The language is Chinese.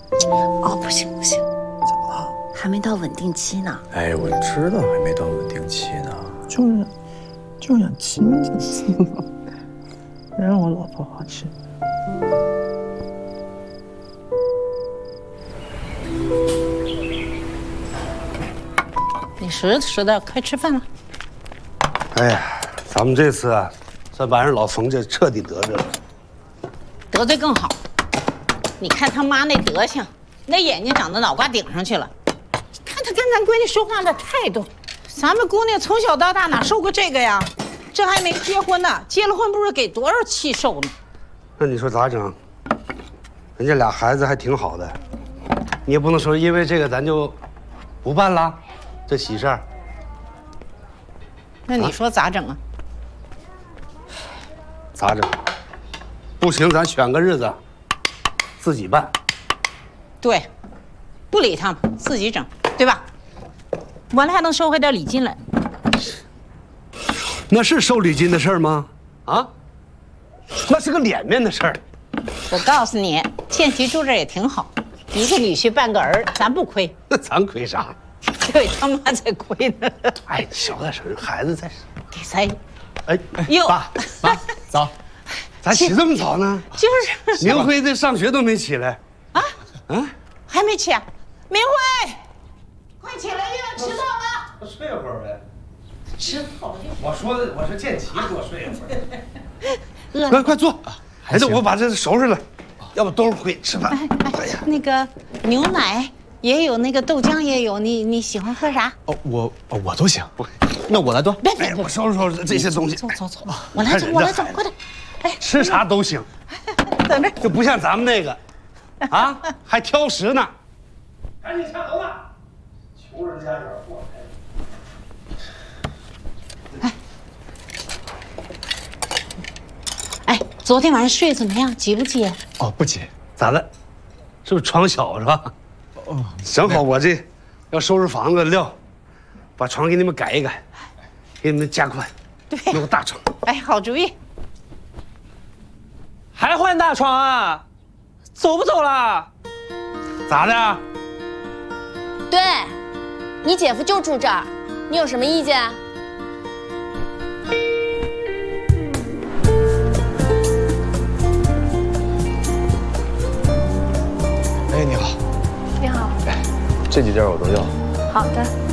哦，不行不行， 怎么了？ 还没到稳定期呢。 哎，我知道还没到稳定期呢， 就是想亲亲死了，别让我老婆花痴。 你实的，快吃饭了。 哎呀，咱们这次啊，算把人老冯这彻底得罪了。 得罪更好。你看他妈那德行，那眼睛长到脑瓜顶上去了。看他跟咱闺女说话的态度，咱们姑娘从小到大哪受过这个呀？这还没结婚呢，结了婚不知道给多少气受呢。 那你说咋整？人家俩孩子还挺好的，你也不能说因为这个咱就不办了，这喜事儿。 那你说咋整啊？ 咋整？不行，咱选个日子，自己办。 对，不理他们，自己整，对吧？完了还能收回点礼金来。 那是收礼金的事儿吗？啊，那是个脸面的事儿。 我告诉你，建奇住这儿也挺好，一个女婿半个儿，咱不亏。 那咱亏啥？ 对他妈才亏呢。 哎，小点声，孩子在。 给咱， 哎， 哟， 爸，早， 咋起这么早呢？ 就是明辉这上学都没起来。 还没起啊？明辉，快起来呀，迟到了。 睡会儿呗。 迟到了。 我说建奇多睡会儿。 饿了。 快坐。哎，这我把这收拾了，要不都是亏。吃饭。 哎呀，那个牛奶也有，那个豆浆也有，你喜欢喝啥？ 哦，我都行。那我来端。 别， 我收拾收拾这些东西。 走，我来走，快点。哎， 吃啥都行， 等着。 就不像咱们那个，啊，还挑食呢。赶紧下楼吧，穷人家点货。 哎，昨天晚上睡怎么样？急不急？ 哦，不急。 咋了？是不是床小是吧？哦，正好我这要收拾房子料，把床给你们改一改，给你们加宽， 对， 弄个大床。 哎，好主意。 还换大床啊？走不走了？ 咋的？ 对，你姐夫就住这儿，你有什么意见？ 哎，你好。 你好。 这几件我都要。 好的。